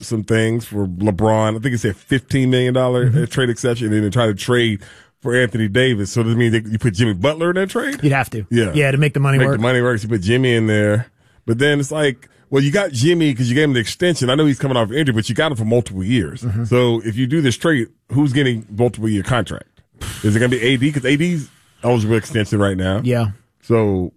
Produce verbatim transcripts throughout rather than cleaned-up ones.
some things for LeBron. I think he said fifteen million dollars mm-hmm. trade exception, and then they try to trade for Anthony Davis. So does that mean that you put Jimmy Butler in that trade? You'd have to. Yeah. Yeah, to make the money make work. the money work. So you put Jimmy in there. But then it's like, well, you got Jimmy because you gave him the extension. I know he's coming off injury, but you got him for multiple years. Mm-hmm. So if you do this trade, who's getting multiple year contract? Is it going to be A D? Because A D's eligible extension right now. Yeah. So.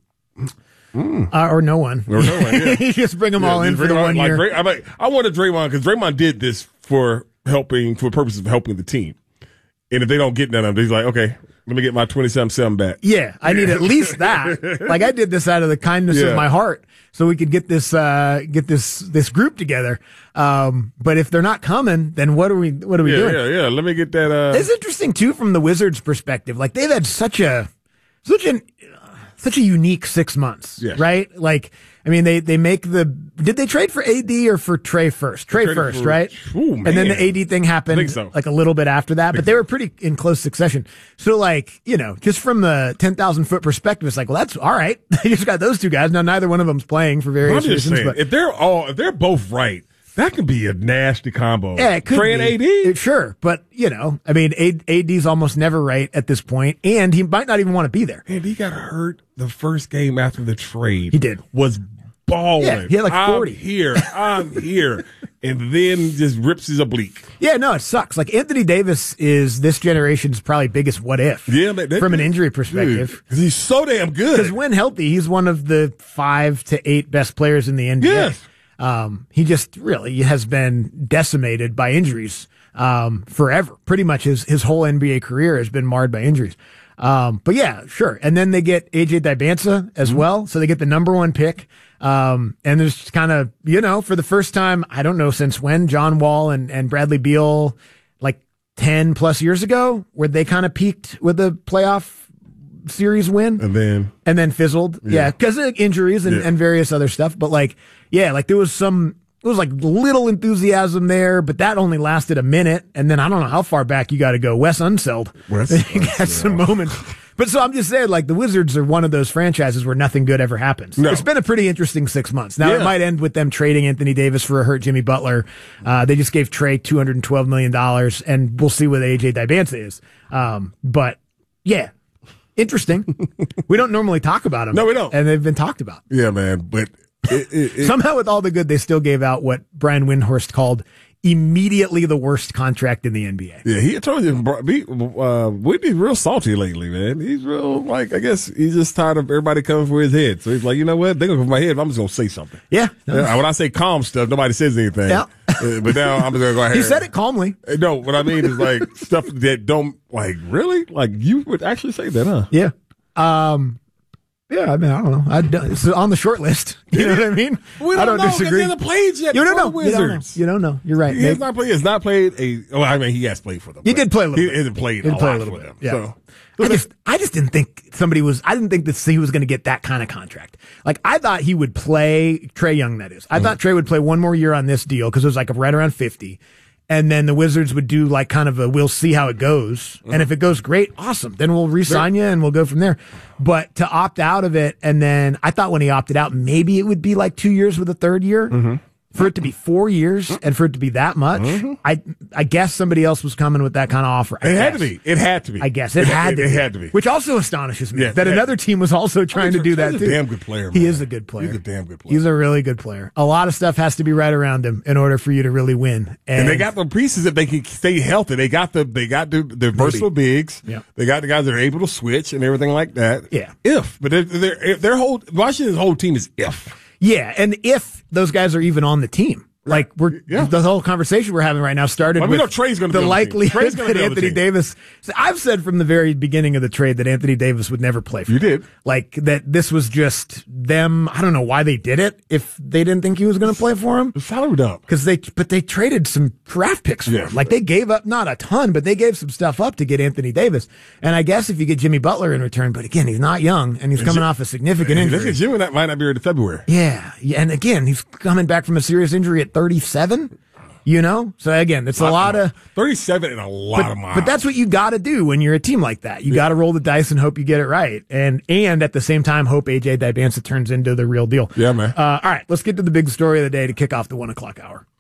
Mm. Uh, or no one. Or no one, yeah. You just bring them yeah, all in for the one like year. Dray, I, like, I wanted Draymond because Draymond did this for helping, for the purpose of helping the team. And if they don't get none of them, he's like, okay, let me get my twenty-seven seven back. Yeah, I need at least that. Like I did this out of the kindness yeah. of my heart, so we could get this uh, get this this group together. Um, but if they're not coming, then what are we what are we yeah, doing? Yeah, yeah. Let me get that. Uh... It's interesting too from the Wizards' perspective. Like they've had such a such an such a unique six months, yes. right? Like, I mean, they, they make the, did they trade for A D or for Trey first? Trey first, for, right? Ooh, and then the A D thing happened so. like a little bit after that, but they were pretty in close succession. So like, you know, just from the ten thousand foot perspective, it's like, well, that's all right. They just got those two guys. Now, neither one of them's playing for various reasons. Saying, but if they're all, if they're both right, that could be a nasty combo. Yeah, it could Trey be. and A D? It, sure. But, you know, I mean, A D's almost never right at this point, and he might not even want to be there. And he got hurt the first game after the trade. He did. Was balling. Yeah, he had like forty. I'm here. I'm here. And then just rips his oblique. Yeah, no, it sucks. Like, Anthony Davis is this generation's probably biggest what if. Yeah, man, that, from an injury perspective. Because he's so damn good. Because when healthy, he's one of the five to eight best players in the N B A. Yes. Um, he just really has been decimated by injuries, um, forever. Pretty much his, his whole N B A career has been marred by injuries. Um, but yeah, sure. And then they get A J Dibansa as mm-hmm. well. So they get the number one pick. Um, and there's kind of, you know, for the first time, I don't know since when, John Wall and, and Bradley Beal, like ten plus years ago, where they kind of peaked with a playoff series win and then and then fizzled. Yeah, because yeah, of injuries and, yeah. and various other stuff. But like, yeah, like there was some, it was like little enthusiasm there, but that only lasted a minute. And then I don't know how far back you got to go. Wes Unseld Wes got some moments. But so I'm just saying, like, the Wizards are one of those franchises where nothing good ever happens. No. It's been a pretty interesting six months. Now, yeah. it might end with them trading Anthony Davis for a hurt Jimmy Butler. Uh, they just gave Trey two hundred twelve million dollars, and we'll see what A J Dibansa is. Um, but, yeah, interesting. We don't normally talk about them. No, we don't. And they've been talked about. Yeah, man. But it, it, it, somehow, with all the good, they still gave out what Brian Windhorst called immediately the worst contract in the N B A. Yeah, he told you, uh, Whitney's real salty lately, man. He's real, like, I guess he's just tired of everybody coming for his head. So he's like, you know what? They're going to come for my head, I'm just going to say something. Yeah. No. Uh, when I say calm stuff, nobody says anything. Yeah. uh, but now I'm just going to go ahead. He said it calmly. No, what I mean is, like, stuff that don't, like, really? Like, you would actually say that, huh? Yeah. Um, Yeah, I mean, I don't know. I don't, it's on the short list. You know what I mean? We don't I don't know, disagree. He hasn't played yet. You don't know. Wizards. You don't know. You don't know. You're right. He has not played. He has not played a. Well, I mean, he has played for them. He did play a little. He bit. hasn't played he did a play lot a little for bit. them. Yeah. So. I just, I just didn't think somebody was. I didn't think that he was going to get that kind of contract. Like I thought he would play Trae Young. That is, I mm-hmm. thought Trae would play one more year on this deal because it was like right around fifty. And then the Wizards would do like kind of a, we'll see how it goes. Mm-hmm. And if it goes great, awesome. Then we'll re-sign you and we'll go from there. But to opt out of it, and then I thought when he opted out, maybe it would be like two years with a third year. Mm-hmm. For it to be four years and for it to be that much, mm-hmm. I I guess somebody else was coming with that kind of offer. I it guess. had to be. It had to be. I guess it, it had it, to. It be. had to be. Which also astonishes me yeah, that another team was also trying to do that he's too. He's a damn good player. Man. He is a good player. He's a damn good player. He's a really good player. A lot of stuff has to be right around him in order for you to really win. And, and they got the pieces that they can stay healthy. They got the they got the, the versatile bigs. Yeah. They got the guys that are able to switch and everything like that. Yeah. If but they're, they're, their whole Washington's whole team is if. Yeah, and if those guys are even on the team. Like we're yeah. the whole conversation we're having right now started well, with we know Trey's gonna the be likelihood the that Anthony Davis. So I've said from the very beginning of the trade that Anthony Davis would never play for You them. did. Like that this was just them. I don't know why they did it if they didn't think he was going to play for him. The salary dump. Because they, but they traded some draft picks for yeah. him. Like they gave up not a ton, but they gave some stuff up to get Anthony Davis. And I guess if you get Jimmy Butler in return, but again, he's not young and he's coming off a significant injury. Look at Jimmy, that might not be ready in February. Yeah. yeah. And again, he's coming back from a serious injury at thirty-seven. You know? So again, it's a lot of thirty-seven and a lot but, of miles. But that's what you got to do when you're a team like that. You yeah. got to roll the dice and hope you get it right. And and at the same time, hope A J Dibansa turns into the real deal. Yeah, man. Uh, all right, let's get to the big story of the day to kick off the one o'clock hour.